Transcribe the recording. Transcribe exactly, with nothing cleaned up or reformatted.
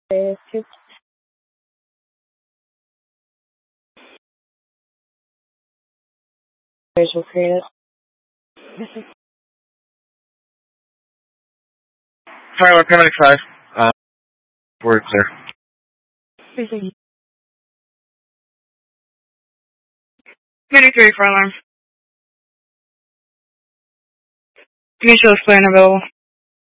two players were created. Tyler, Panic five. Uh, we're clear. twenty-three for alarm. Mutual explainer available.